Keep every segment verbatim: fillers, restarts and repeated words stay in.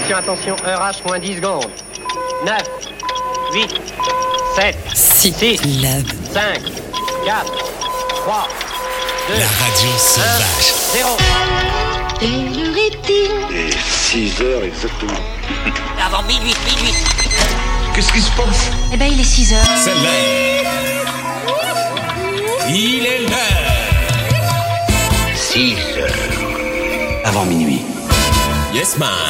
Attention, attention, heure H moins dix secondes. neuf, huit, sept, six, cinq, quatre, trois, deux, la radio sauvage. zéro. Quelle heure est-il ? Et six heures exactement. Avant minuit, minuit. Qu'est-ce qui se passe ? Eh ben, il est six heures. C'est l'heure. Il est l'heure. six heures. Avant minuit. Yes, man.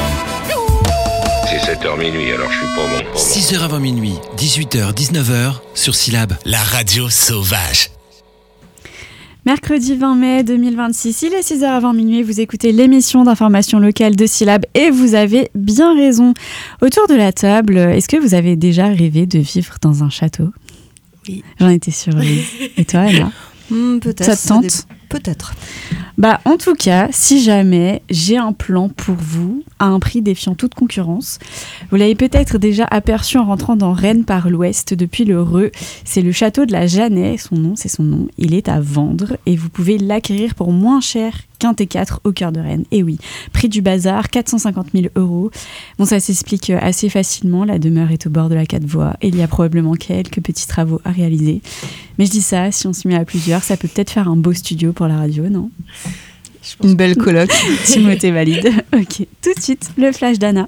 C'est sept heures minuit, alors je suis pas bon. Pas bon. six heures avant minuit, dix-huit heures, dix-neuf heures, sur Syllab. La radio sauvage. Mercredi vingt mai deux mille vingt-six, il est six heures avant minuit, vous écoutez l'émission d'information locale de Syllab et vous avez bien raison. Autour de la table, est-ce que vous avez déjà rêvé de vivre dans un château ? Oui. J'en étais sûre, Louise. Et toi, Anna ? Mmh, peut-être. Ça te tente ? Ça dé... Peut-être. Bah, en tout cas, si jamais j'ai un plan pour vous, à un prix défiant toute concurrence, vous l'avez peut-être déjà aperçu en rentrant dans Rennes par l'ouest depuis le Reux. C'est le château de la Jeannet, son nom, c'est son nom. Il est à vendre et vous pouvez l'acquérir pour moins cher qu'un T quatre au cœur de Rennes. Et oui, prix du bazar, quatre cent cinquante mille euros. Bon, ça s'explique assez facilement. La demeure est au bord de la quatre voies et il y a probablement quelques petits travaux à réaliser. Mais je dis ça, si on se met à plusieurs, ça peut peut-être faire un beau studio pour la radio, non ? Une belle coloc. Timothée valide. Ok, tout de suite, le flash d'Anna.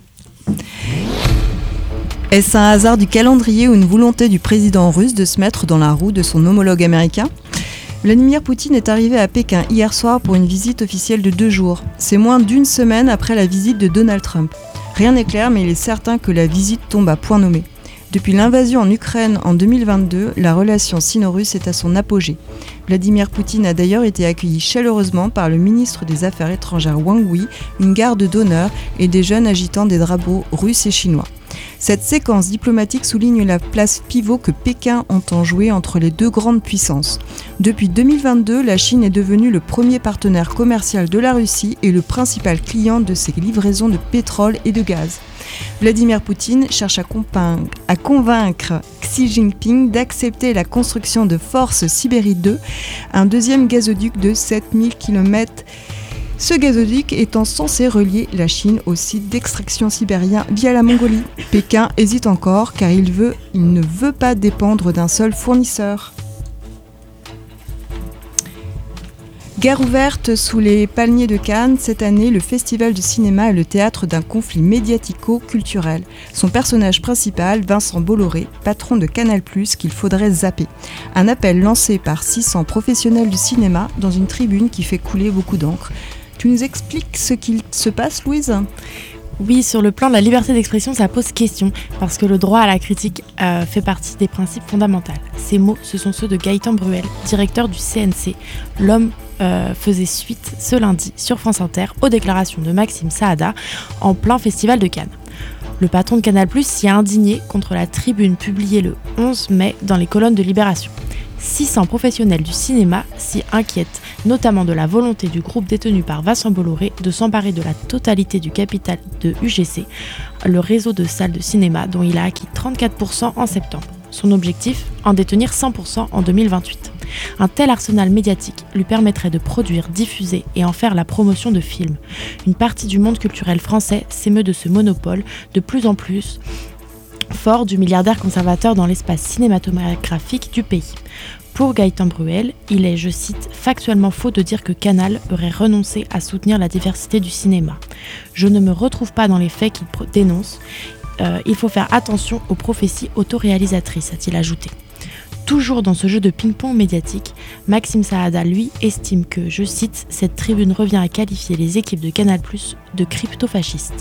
Est-ce un hasard du calendrier ou une volonté du président russe de se mettre dans la roue de son homologue américain ? Vladimir Poutine est arrivé à Pékin hier soir pour une visite officielle de deux jours. C'est moins d'une semaine après la visite de Donald Trump. Rien n'est clair, mais il est certain que la visite tombe à point nommé. Depuis l'invasion en Ukraine en deux mille vingt-deux, la relation sino-russe est à son apogée. Vladimir Poutine a d'ailleurs été accueilli chaleureusement par le ministre des Affaires étrangères Wang Yi, une garde d'honneur et des jeunes agitant des drapeaux russes et chinois. Cette séquence diplomatique souligne la place pivot que Pékin entend jouer entre les deux grandes puissances. Depuis deux mille vingt-deux, la Chine est devenue le premier partenaire commercial de la Russie et le principal client de ses livraisons de pétrole et de gaz. Vladimir Poutine cherche à, compin- à convaincre Xi Jinping d'accepter la construction de Force Sibérie deux, un deuxième gazoduc de sept mille kilomètres. Ce gazoduc étant censé relier la Chine au site d'extraction sibérien via la Mongolie. Pékin hésite encore car il, veut, il ne veut pas dépendre d'un seul fournisseur. Guerre ouverte sous les palmiers de Cannes, cette année, le festival de cinéma est le théâtre d'un conflit médiatico-culturel. Son personnage principal, Vincent Bolloré, patron de Canal plus, qu'il faudrait zapper. Un appel lancé par six cents professionnels du cinéma dans une tribune qui fait couler beaucoup d'encre. Tu nous expliques ce qu'il se passe, Louise ? Oui, sur le plan de la liberté d'expression, ça pose question, parce que le droit à la critique euh, fait partie des principes fondamentaux. Ces mots, ce sont ceux de Gaëtan Bruel, directeur du C N C. L'homme euh, faisait suite ce lundi sur France Inter aux déclarations de Maxime Saada en plein festival de Cannes. Le patron de Canal plus s'y a indigné contre la tribune publiée le onze mai dans les colonnes de Libération. six cents professionnels du cinéma s'y inquiètent, notamment de la volonté du groupe détenu par Vincent Bolloré de s'emparer de la totalité du capital de U G C, le réseau de salles de cinéma dont il a acquis trente-quatre pour cent en septembre. Son objectif, en détenir cent pour cent en deux mille vingt-huit. Un tel arsenal médiatique lui permettrait de produire, diffuser et en faire la promotion de films. Une partie du monde culturel français s'émeut de ce monopole de plus en plus fort du milliardaire conservateur dans l'espace cinématographique du pays. Pour Gaëtan Bruel, il est, je cite, « factuellement faux de dire que Canal aurait renoncé à soutenir la diversité du cinéma. Je ne me retrouve pas dans les faits qu'il pro- dénonce. Euh, il faut faire attention aux prophéties autoréalisatrices », a-t-il ajouté. Toujours dans ce jeu de ping-pong médiatique, Maxime Saada, lui, estime que, je cite, « cette tribune revient à qualifier les équipes de Canal plus de crypto-fascistes ».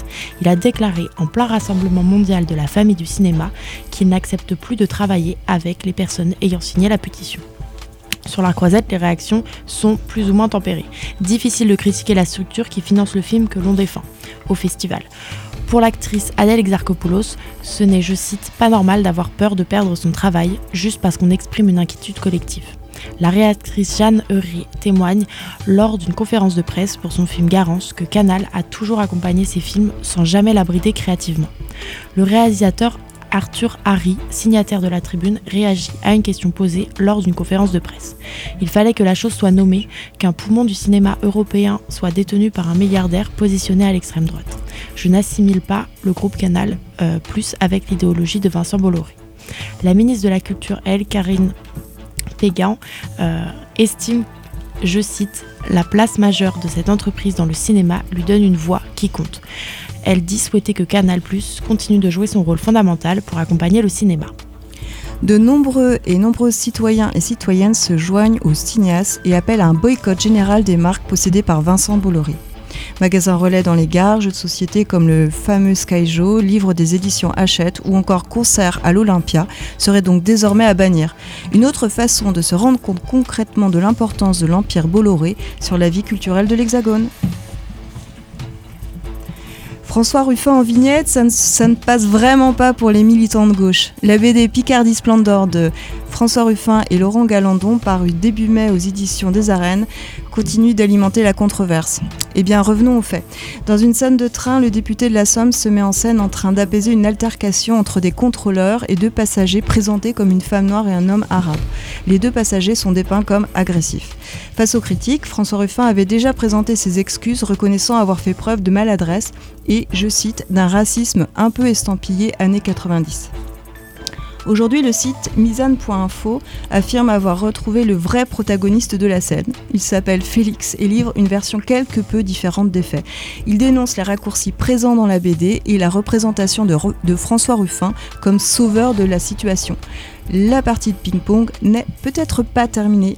Il a déclaré en plein rassemblement mondial de la famille du cinéma qu'il n'accepte plus de travailler avec les personnes ayant signé la pétition. Sur la croisette, les réactions sont plus ou moins tempérées. Difficile de critiquer la structure qui finance le film que l'on défend au festival. Pour l'actrice Adèle Exarchopoulos, ce n'est, je cite, pas normal d'avoir peur de perdre son travail juste parce qu'on exprime une inquiétude collective. La réalisatrice Jeanne Heury témoigne lors d'une conférence de presse pour son film Garance que Canal a toujours accompagné ses films sans jamais l'abriter créativement. Le réalisateur Arthur Harry, signataire de la tribune, réagit à une question posée lors d'une conférence de presse. Il fallait que la chose soit nommée, qu'un poumon du cinéma européen soit détenu par un milliardaire positionné à l'extrême droite. Je n'assimile pas le groupe Canal euh, Plus avec l'idéologie de Vincent Bolloré. La ministre de la Culture, elle, Karine Pégan, euh, estime, je cite, « La place majeure de cette entreprise dans le cinéma lui donne une voix qui compte ». Elle dit souhaiter que Canal Plus continue de jouer son rôle fondamental pour accompagner le cinéma. De nombreux et nombreuses citoyens et citoyennes se joignent aux cinéastes et appellent à un boycott général des marques possédées par Vincent Bolloré. Magasins relais dans les gares, jeux de société comme le fameux Skyjo, livres des éditions Hachette ou encore concerts à l'Olympia seraient donc désormais à bannir. Une autre façon de se rendre compte concrètement de l'importance de l'empire Bolloré sur la vie culturelle de l'Hexagone. François Ruffin en vignette, ça ne, ça ne passe vraiment pas pour les militants de gauche. La B D Picardie Splendor de François Ruffin et Laurent Galandon, paru début mai aux éditions des Arènes, continue d'alimenter la controverse. Eh bien, revenons aux faits. Dans une scène de train, le député de la Somme se met en scène en train d'apaiser une altercation entre des contrôleurs et deux passagers présentés comme une femme noire et un homme arabe. Les deux passagers sont dépeints comme agressifs. Face aux critiques, François Ruffin avait déjà présenté ses excuses, reconnaissant avoir fait preuve de maladresse et, je cite, d'un racisme un peu estampillé années quatre-vingt-dix. Aujourd'hui, le site Misane point info affirme avoir retrouvé le vrai protagoniste de la scène. Il s'appelle Félix et livre une version quelque peu différente des faits. Il dénonce les raccourcis présents dans la B D et la représentation de, de François Ruffin comme sauveur de la situation. La partie de ping-pong n'est peut-être pas terminée.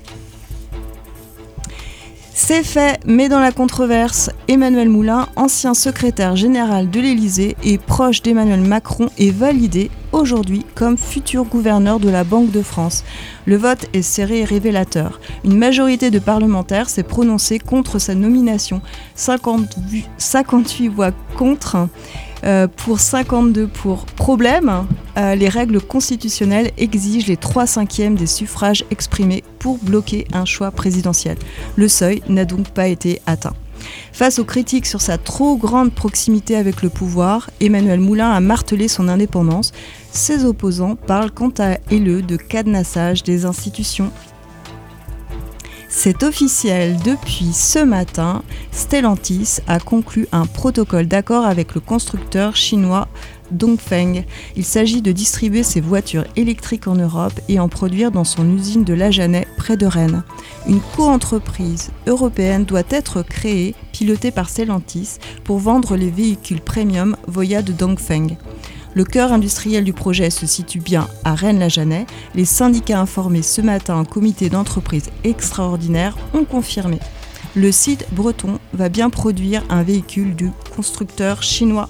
C'est fait, mais dans la controverse, Emmanuel Moulin, ancien secrétaire général de l'Élysée et proche d'Emmanuel Macron, est validé aujourd'hui comme futur gouverneur de la Banque de France. Le vote est serré et révélateur. Une majorité de parlementaires s'est prononcée contre sa nomination. cinquante-huit voix contre euh, pour cinquante-deux pour. Problème, euh, les règles constitutionnelles exigent les trois cinquièmes des suffrages exprimés pour bloquer un choix présidentiel. Le seuil n'a donc pas été atteint. Face aux critiques sur sa trop grande proximité avec le pouvoir, Emmanuel Moulin a martelé son indépendance. Ses opposants parlent quant à eux de cadenassage des institutions. C'est officiel, depuis ce matin, Stellantis a conclu un protocole d'accord avec le constructeur chinois Dongfeng. Il s'agit de distribuer ses voitures électriques en Europe et en produire dans son usine de Lajanais, près de Rennes. Une co-entreprise européenne doit être créée, pilotée par Stellantis, pour vendre les véhicules premium Voya de Dongfeng. Le cœur industriel du projet se situe bien à Rennes-la-Janais. Les syndicats informés ce matin en comité d'entreprise extraordinaire ont confirmé. Le site breton va bien produire un véhicule du constructeur chinois.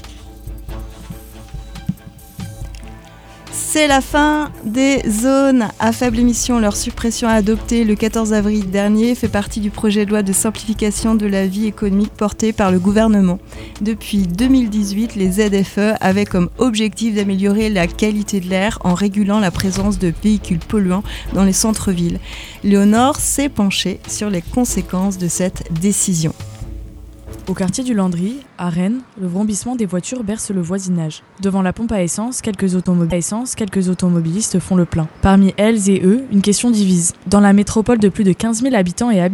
C'est la fin des zones à faible émission. Leur suppression adoptée le quatorze avril dernier fait partie du projet de loi de simplification de la vie économique porté par le gouvernement. Depuis deux mille dix-huit, les Z F E avaient comme objectif d'améliorer la qualité de l'air en régulant la présence de véhicules polluants dans les centres-villes. Léonore s'est penchée sur les conséquences de cette décision. Au quartier du Landry, à Rennes, le vrombissement des voitures berce le voisinage. Devant la pompe à essence, quelques, automob- à essence, quelques automobilistes font le plein. Parmi elles et eux, une question divise. Dans la métropole de plus de quinze mille habitants et habitants,